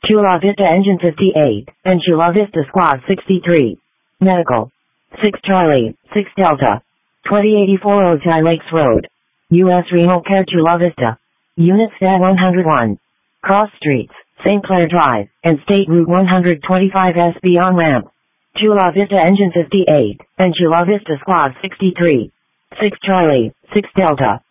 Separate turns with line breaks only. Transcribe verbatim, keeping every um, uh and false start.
Chula Vista Engine fifty-eight, and Chula Vista Squad sixty-three. Medical. six Charlie, six Delta. twenty eighty-four Otay Lakes Road. U S Renal Care Chula Vista. Unit Stat one oh one. Cross Streets, Saint Clair Drive, and State Route one twenty-five S B on-ramp. Chula Vista Engine fifty-eight, and Chula Vista Squad sixty-three. six Charlie, six Delta.